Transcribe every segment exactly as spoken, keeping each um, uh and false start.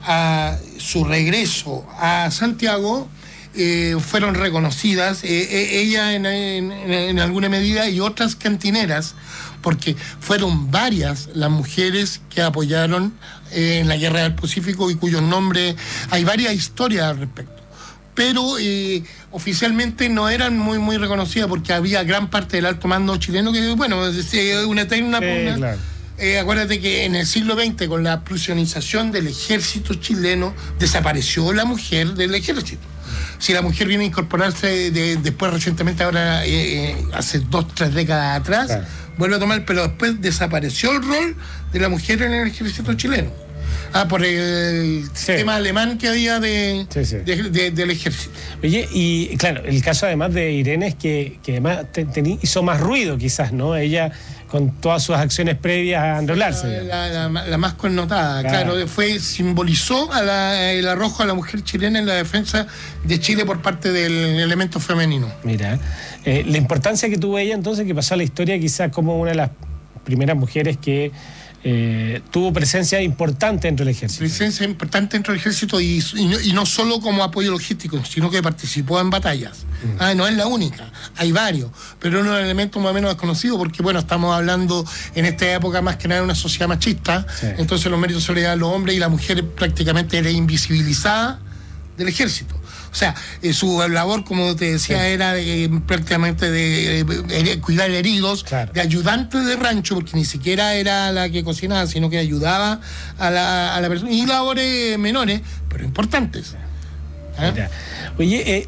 a su regreso a Santiago, eh, fueron reconocidas, eh, eh, ella en, en, en alguna medida y otras cantineras, porque fueron varias las mujeres que apoyaron eh, en la Guerra del Pacífico y cuyos nombres, hay varias historias al respecto. Pero eh, oficialmente no eran muy muy reconocidas porque había gran parte del alto mando chileno que, bueno, es una eterna pugna. Sí, claro. Eh, acuérdate que en el siglo veinte, con la prusianización del ejército chileno, desapareció la mujer del ejército. Si la mujer viene a incorporarse de, después recientemente, ahora eh, hace dos, tres décadas atrás, claro, vuelve a tomar, pero después desapareció el rol de la mujer en el ejército chileno. Ah, por el sí. sistema alemán que había de, sí, sí. De, de, del ejército. Oye, y claro, el caso además de Irene es que, que además te, te hizo más ruido quizás, ¿no? Ella con todas sus acciones previas a enrolarse. La, la, la, la más connotada, claro. claro, fue, simbolizó a la, el arrojo a la mujer chilena en la defensa de Chile por parte del elemento femenino. Mira, eh, la importancia que tuvo ella entonces, que pasó a la historia quizás como una de las primeras mujeres que Eh, tuvo presencia importante dentro del ejército. Presencia importante dentro del ejército y, y, no, y no solo como apoyo logístico, sino que participó en batallas. Mm. Ah, no es la única, hay varios, pero es un elemento más o menos desconocido porque, bueno, estamos hablando en esta época más que nada de una sociedad machista, sí. Entonces los méritos se le dan a los hombres y la mujer prácticamente era invisibilizada del ejército. O sea, eh, su labor, como te decía, sí. era eh, prácticamente de, de, de cuidar heridos, claro. De ayudante de rancho, porque ni siquiera era la que cocinaba, sino que ayudaba a la, a la persona. Y labores menores, pero importantes. ¿Eh? Oye, eh,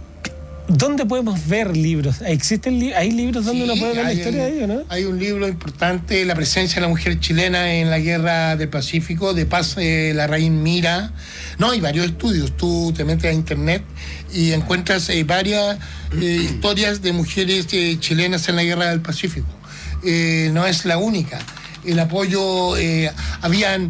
¿dónde podemos ver libros? ¿Existen li- ¿Hay libros donde sí, uno puede ver la historia de ellos, no? Hay un libro importante, La presencia de la mujer chilena en la Guerra del Pacífico, de Paz eh, Larraín Mira. No, hay varios estudios. Tú te metes a internet y encuentras eh, varias eh, historias de mujeres eh, chilenas en la Guerra del Pacífico. Eh, no es la única. El apoyo, eh, habían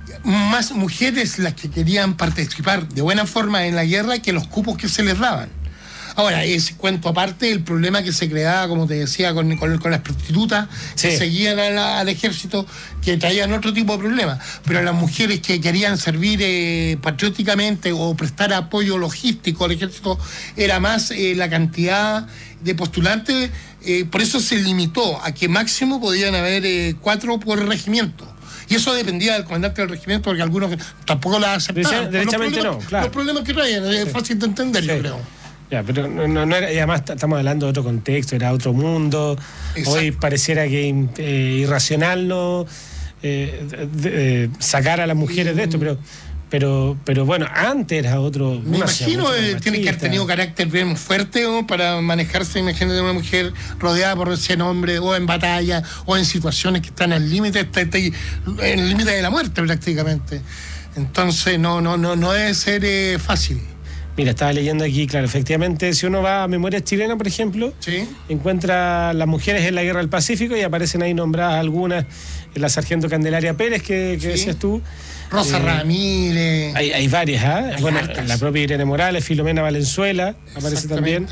más mujeres las que querían participar de buena forma en la guerra que los cupos que se les daban. Ahora, ese cuento aparte, el problema que se creaba, como te decía, con, con, con las prostitutas sí. que seguían a la, al ejército, que traían otro tipo de problemas. Pero las mujeres que querían servir eh, patrióticamente o prestar apoyo logístico al ejército, era más eh, la cantidad de postulantes. Eh, por eso se limitó a que máximo podían haber eh, cuatro por regimiento. Y eso dependía del comandante del regimiento, porque algunos tampoco la aceptaban. Derechamente no, claro. Los problemas que traían, es sí. fácil de entender, sí. yo creo. Ya, pero no, no, no era, y además estamos hablando de otro contexto, era otro mundo. Exacto. Hoy pareciera que eh, irracional no eh, de, eh, sacar a las mujeres mm. de esto, pero pero pero bueno, antes era otro. Me imagino eh, tiene que haber tenido carácter bien fuerte ¿no? para manejarse, imagínate una mujer rodeada por cien hombres, o en batalla, o en situaciones que están al límite, está, está en el límite de la muerte prácticamente. Entonces no, no, no, no debe ser eh, fácil. Mira, estaba leyendo aquí, claro, efectivamente, si uno va a Memorias Chilenas, por ejemplo, ¿sí? encuentra las mujeres en la Guerra del Pacífico y aparecen ahí nombradas algunas, la sargento Candelaria Pérez, que, que ¿sí? decías tú. Rosa eh, Ramírez. Hay, hay varias, ¿ah? ¿eh? Bueno, hartas. La propia Irene Morales, Filomena Valenzuela, aparece también.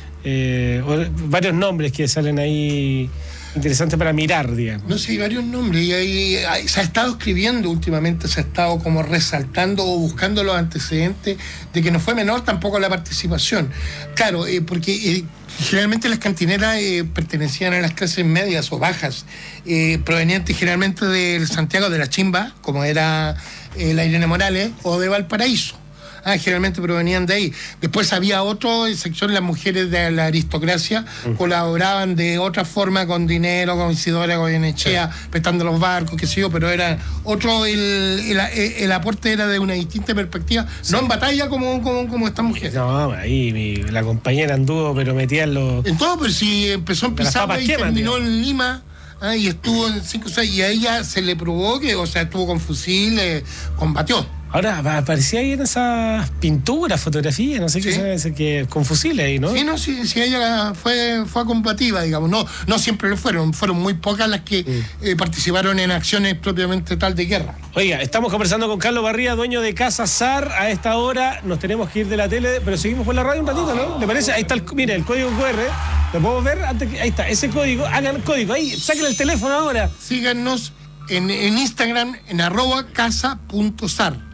Eh, varios nombres que salen ahí interesantes para mirar, digamos. No sé, hay varios nombres y hay, hay, se ha estado escribiendo últimamente, se ha estado como resaltando o buscando los antecedentes de que no fue menor tampoco la participación. Claro, eh, porque eh, generalmente las cantineras eh, pertenecían a las clases medias o bajas, eh, provenientes generalmente de Santiago de la Chimba, como era eh, la Irene Morales, o de Valparaíso. Ah, generalmente provenían de ahí. Después había otra sección, las mujeres de la aristocracia uh-huh. colaboraban de otra forma con dinero, con Isidora Goyenechea, sí. prestando los barcos, qué sé yo, pero era otro, el, el, el aporte era de una distinta perspectiva, sí. no en batalla como, como, como estas mujeres. No, ahí mi, la compañera anduvo, pero metía en los... En todo, pero si empezó en Pizarro y queman, terminó tío. en Lima... Ah, y estuvo en cinco o seis, y a ella se le probó que, o sea, estuvo con fusil, eh, combatió. Ahora aparecía ahí en esas pinturas, fotografías, no sé sí. qué es, que con fusiles ahí, ¿no? Sí, no, sí, sí, ella fue, fue combativa, digamos, no, no siempre lo fueron, fueron muy pocas las que sí. eh, participaron en acciones propiamente tal de guerra. Oiga, estamos conversando con Carlos Barría, dueño de Casa Sar. A esta hora nos tenemos que ir de la tele, pero seguimos por la radio un ratito, ¿no? ¿Le parece? Ahí está el, mire, el código cu erre. ¿Lo podemos ver? Antes que, ahí está, ese código, hagan el código, ahí, saquen el teléfono ahora. Síganos en, en Instagram, en arroba casa punto sar.